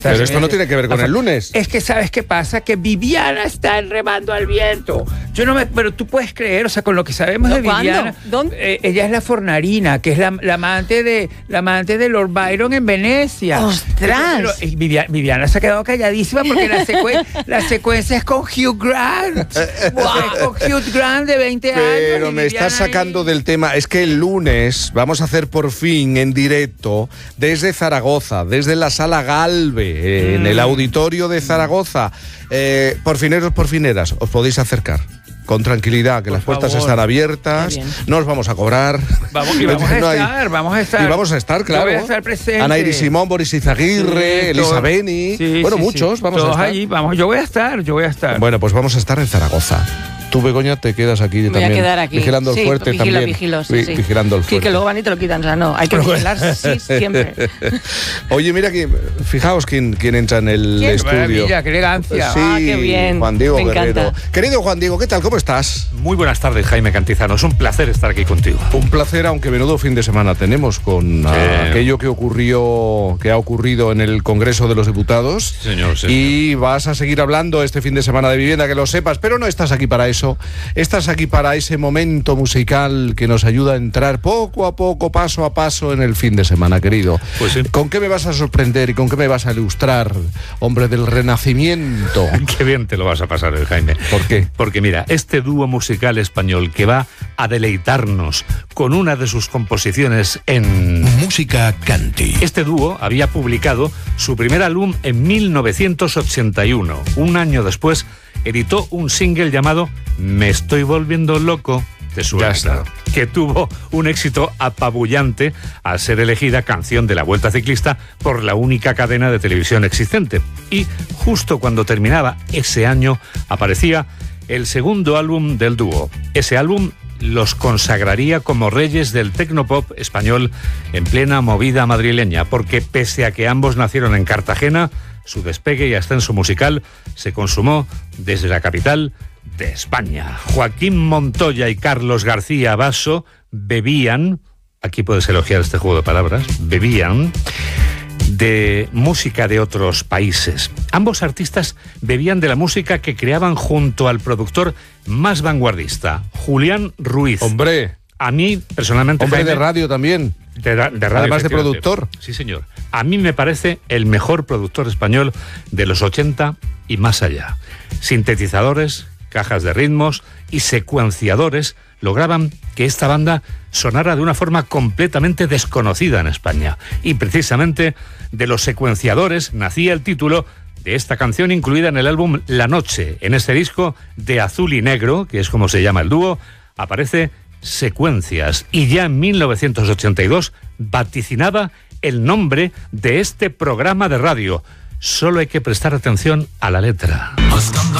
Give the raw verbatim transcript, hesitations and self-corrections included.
Pero esto no tiene que ver con el lunes. Es que ¿sabes qué pasa? Que Viviana está remando al viento. Yo no me... Pero tú puedes creer, o sea, con lo que sabemos ¿No, de Viviana... ¿Dónde? Eh, ella es la Fornarina, que es la, la amante de la amante de Lord Byron en Venecia. ¡Ostras! Pero, y Viviana, Viviana se ha quedado calladísima porque la, secuen, la secuencia es con Hugh Grant. Wow. Es con Hugh Grant de veinte años. Pero me estás sacando ahí del tema. Es que el lunes vamos a hacer por fin en directo desde Zaragoza, desde la Sala Galve, eh, mm. en el auditorio de Zaragoza. Eh, porfineros, porfineras, os podéis acercar. Con tranquilidad, que por las puertas favor. Están abiertas, no os vamos a cobrar. Vamos, y vamos a estar, hay... vamos a estar. Y vamos a estar, claro. Yo voy a estar presente. Ana Iris Simón, Boris Izaguirre, sí, Elisa todo. Beni. Sí, bueno, sí, muchos sí. vamos Todos a estar. allí, vamos, yo voy a estar, yo voy a estar. Bueno, pues vamos a estar en Zaragoza. Tú, Begoña, te quedas aquí voy también. A quedar aquí. Vigilando el sí, fuerte vigilo, también. Vigilo, sí, Vi, sí. Vigilando el fuerte. Sí, que luego van y te lo quitan, o sea, no, hay que vigilar, sí, siempre. Oye, mira, que, fijaos quién, quién entra en el ¿Quién? estudio. Maravilla, qué elegancia. Sí, ah, qué bien. Juan Diego Me Guerrero. encanta. Querido Juan Diego, ¿qué tal? ¿Cómo estás? Muy buenas tardes, Jaime Cantizano. Es un placer estar aquí contigo. Un placer, aunque menudo fin de semana tenemos con sí. aquello que ocurrió, que ha ocurrido en el Congreso de los Diputados. Sí, señor, sí, y vas a seguir hablando este fin de semana de vivienda, que lo sepas, pero no estás aquí para eso. Estás aquí para ese momento musical que nos ayuda a entrar poco a poco, paso a paso en el fin de semana, querido. Pues sí. ¿Con qué me vas a sorprender y con qué me vas a ilustrar, hombre del Renacimiento? Qué bien te lo vas a pasar, Jaime. ¿Por qué? Porque mira, este dúo musical español que va a deleitarnos con una de sus composiciones en Música Canti. Este dúo había publicado su primer álbum en mil novecientos ochenta y uno. Un año después editó un single llamado Me estoy volviendo loco, te suena, que tuvo un éxito apabullante al ser elegida canción de la Vuelta Ciclista por la única cadena de televisión existente. Y justo cuando terminaba ese año aparecía el segundo álbum del dúo. Ese álbum los consagraría como reyes del tecnopop español en plena movida madrileña, porque pese a que ambos nacieron en Cartagena, su despegue y ascenso musical se consumó desde la capital de España. Joaquín Montoya y Carlos García Basso bebían, aquí puedes elogiar este juego de palabras, bebían de música de otros países. Ambos artistas bebían de la música que creaban junto al productor más vanguardista, Julián Ruiz. Hombre. A mí, personalmente... Hombre, Jaime, de radio también. De, de radio. Además de productor. Sí, señor. A mí me parece el mejor productor español de los ochenta y más allá. Sintetizadores, cajas de ritmos y secuenciadores lograban que esta banda sonara de una forma completamente desconocida en España. Y precisamente de los secuenciadores nacía el título de esta canción incluida en el álbum La Noche. En este disco de Azul y Negro, que es como se llama el dúo, aparece Secuencias. Y ya en mil novecientos ochenta y dos vaticinaba el nombre de este programa de radio. Solo hay que prestar atención a la letra. Buscando